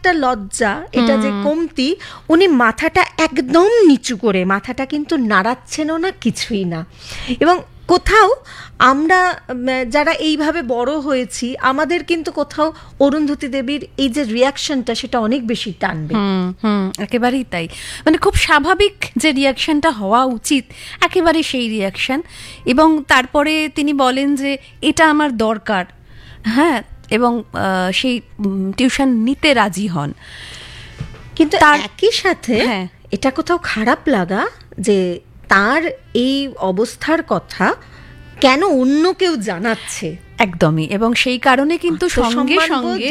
একটা লজ্জা, এটা যে কমতি, উনি মাথাটা একদম নিচু করে, মাথাটা কিন্তু নাড়াচ্ছেনও না, কিছুই না। এবং কোথাও আমরা যারা এইভাবে বড় হয়েছি, আমাদের কিন্তু কোথাও অরুন্ধতী দেবীর এই যে রিয়াকশনটা, সেটা অনেক বেশি টানবে। একেবারেই তাই, মানে খুব স্বাভাবিক যে রিয়াকশনটা হওয়া উচিত, একেবারে সেই রিয়াকশন। এবং তারপরে তিনি বলেন যে এটা আমার দরকার, হ্যাঁ, এবং সেই টিউশন নিতে রাজি হন। কিন্তু একই সাথে এটা কোথাও খারাপ লাগা যে তার এই অবস্থার কথা কেন অন্য কেউ জানাচ্ছে। একদমই, এবং সেই কারণে কিন্তু সঙ্গে সঙ্গে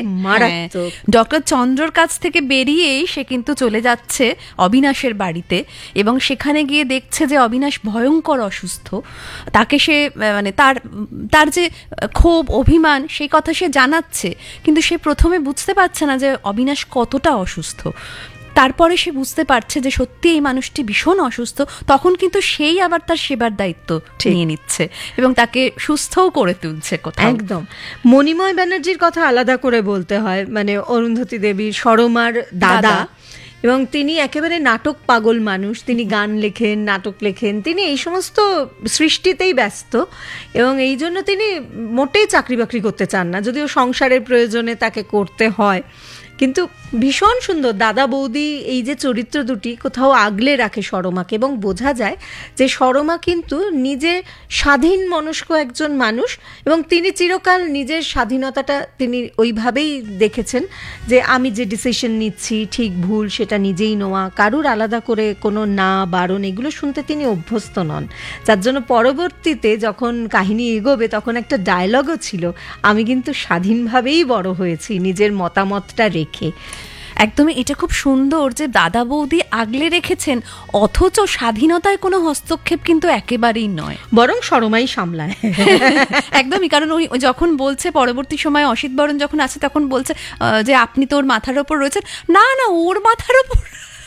ডক্টর চন্দ্রর কাছ থেকে বেরিয়েই সে কিন্তু চলে যাচ্ছে অবিনাশের বাড়িতে, এবং সেখানে গিয়ে দেখছে যে অবিনাশ ভয়ঙ্কর অসুস্থ। তাকে সে মানে তার যে ক্ষোভ, অভিমান, সেই কথা সে জানাচ্ছে, কিন্তু সে প্রথমে বুঝতে পারছে না যে অবিনাশ কতটা অসুস্থ। তারপরে সে বুঝতে পারছে যে সত্যি এই মানুষটি ভীষণ অসুস্থ। তখন কিন্তু সেই আবার তার সেবার দায়িত্ব নিয়ে নিচ্ছে এবং তাকে সুস্থও করে তুলছে কোথাও। একদম। মণিময় ব্যানার্জির কথা আলাদা করে বলতে হয়, মানে অরুন্ধতী দেবীর সরমার দাদা, এবং তিনি একেবারে নাটক পাগল মানুষ। তিনি গান লেখেন, নাটক লেখেন, তিনি এই সমস্ত সৃষ্টিতেই ব্যস্ত, এবং এই জন্য তিনি মোটেই চাকরি বাকরি করতে চান না, যদিও সংসারের প্রয়োজনে তাকে করতে হয়। কিন্তু ভীষণ সুন্দর দাদা বৌদি এই যে চরিত্র দুটি কোথাও আগলে রাখে সরমাকে, এবং বোঝা যায় যে সরমা কিন্তু নিজে স্বাধীন মনস্ক একজন মানুষ, এবং তিনি চিরকাল নিজের স্বাধীনতাটা তিনি ওইভাবেই দেখেছেন যে আমি যে ডিসিশন নিচ্ছি ঠিক ভুল সেটা নিজেই নেওয়া, কারুর আলাদা করে কোনো না বারণ এগুলো শুনতে তিনি অভ্যস্ত নন। যার জন্য পরবর্তীতে যখন কাহিনী এগোবে তখন একটা ডায়লগও ছিল, আমি কিন্তু স্বাধীনভাবেই বড় হয়েছি, নিজের মতামতটা রেখে। একদমই, এটা খুব সুন্দর যে দাদা বৌদি আগলে রেখেছেন, অথচ স্বাধীনতায় কোনো হস্তক্ষেপ কিন্তু একেবারেই নয়, বরং সরমাই সামলায়। একদমই, কারণ ওই যখন বলছে পরবর্তী সময় অসিত বরণ যখন আছে তখন বলছে যে আপনি তো ওর মাথার ওপর রয়েছেন, না না, ওর মাথার ওপর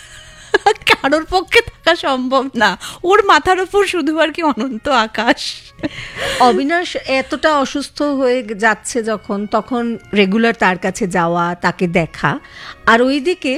কারোর পক্ষে থাকা সম্ভব না, ওর মাথার ওপর শুধু আর কি অনন্ত আকাশ। অবিনাশ এতটা অসুস্থ হয়ে যাচ্ছে যখন, তখন রেগুলার তার কাছে যাওয়া, তাকে দেখা, আর ওইদিকে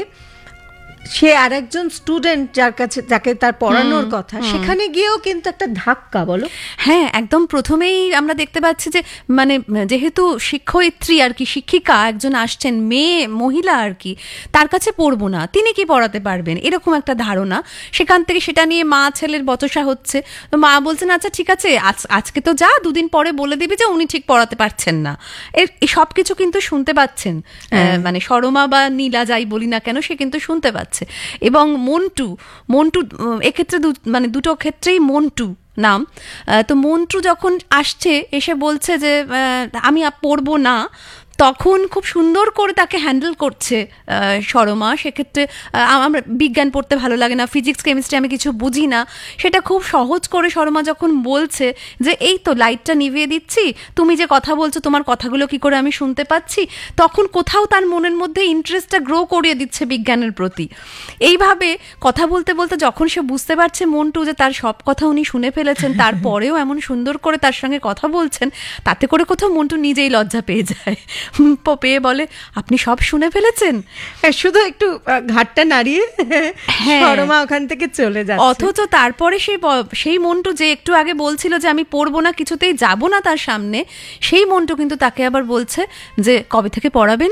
সে আর একজন স্টুডেন্ট যাকে তার পড়ানোর কথা, সেখানে গিয়েও কিন্তু একটা ধাক্কা। বলো। হ্যাঁ, একদম প্রথমেই আমরা দেখতে পাচ্ছি যে মানে যেহেতু শিক্ষয়িত্রী আর কি, শিক্ষিকা একজন আসছেন, মেয়ে মহিলা আর কি, তার কাছে পড়বো না, তিনি কি পড়াতে পারবেন, এরকম একটা ধারণা। সেখান থেকে সেটা নিয়ে মা ছেলের বচসা হচ্ছে। মা বলছেন আচ্ছা ঠিক আছে, আজকে তো যা, দুদিন পরে বলে দিবি যে উনি ঠিক পড়াতে পারছেন না। এই সব কিছু কিন্তু শুনতে পাচ্ছেন, মানে সরমা বা নীলা যাই বলি না কেন, সে কিন্তু শুনতে পাচ্ছে। এবং মন্টু এক্ষেত্রে মানে দুটো ক্ষেত্রেই মন্টু নাম। তো মন্টু যখন আসছে, এসে বলছে যে আমি পড়বো না, তখন খুব সুন্দর করে তাকে হ্যান্ডেল করছে সরমা। সেক্ষেত্রে আমার বিজ্ঞান পড়তে ভালো লাগে না, ফিজিক্স কেমিস্ট্রি আমি কিছু বুঝি না, সেটা খুব সহজ করে সরমা যখন বলছে যে এই তো লাইটটা নিভিয়ে দিচ্ছি, তুমি যে কথা বলছো তোমার কথাগুলো কি করে আমি শুনতে পাচ্ছি, তখন কোথাও তার মনের মধ্যে ইন্টারেস্টটা গ্রো করিয়ে দিচ্ছে বিজ্ঞানের প্রতি। এইভাবে কথা বলতে বলতে যখন সে বুঝতে পারছে মন্টু যে তার সব কথা উনি শুনে ফেলেছেন, তারপরেও এমন সুন্দর করে তার সঙ্গে কথা বলছেন, তাতে করে কোথাও মন্টু নিজেই লজ্জা পেয়ে যায়, পেয়ে বলে আপনি সব শুনে ফেলেছেন, শুধু একটু ঘাটটা নাড়িয়ে সরমা ওখান থেকে চলে যায়। অথচ তারপরে সেই মন্টু যে একটু আগে বলছিল যে আমি পড়বো না, কিছুতেই যাব না তার সামনে, সেই মন্টু কিন্তু তাকে আবার বলছে যে কবে থেকে পড়াবেন।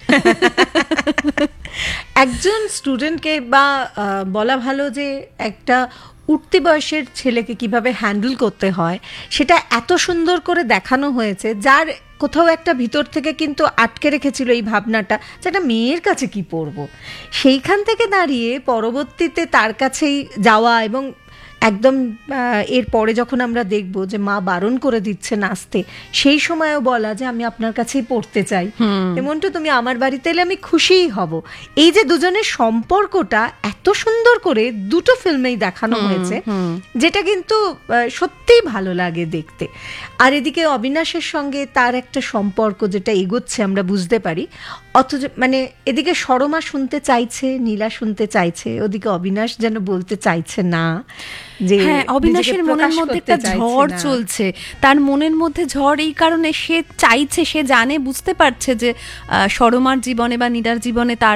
একজন স্টুডেন্টকে বা বলা ভালো যে একটা উঠতি বয়সের ছেলেকে কিভাবে হ্যান্ডেল করতে হয় সেটা এত সুন্দর করে দেখানো হয়েছে, যার কোথাও একটা ভিতর থেকে কিন্তু আটকে রেখেছিল এই ভাবনাটা যে একটা মেয়ের কাছে কি পড়বো, সেইখান থেকে দাঁড়িয়ে পরবর্তীতে তার কাছেই যাওয়া, এবং একদম এরপরে যখন আমরা দেখব যে মা বারণ করে দিচ্ছে নাচতে, সেই সময়ও বলা যে আমি আপনার কাছেই পড়তে চাই, এমনটা তুমি আমার বাড়িতে এলে আমি খুশিই হব। এই যে দুজনের সম্পর্কটা এত সুন্দর করে দুটো ফিল্মেই দেখানো হয়েছে, যেটা কিন্তু সত্যিই ভালো লাগে দেখতে। আর এদিকে অবিনাশের সঙ্গে তার একটা সম্পর্ক যেটা এগোচ্ছে আমরা বুঝতে পারি, অথচ মানে এদিকে সরমা শুনতে চাইছে, নীলা শুনতে চাইছে, ওদিকে অবিনাশ যেন বলতে চাইছে না। হ্যাঁ, অবিনাশের মনের মধ্যে একটা ঝড় চলছে, তার মনের মধ্যে ঝড় এই কারণে সে চাইছে, সে জানে, বুঝতে পারছে যে সরমার জীবনে বা নীলার জীবনে তার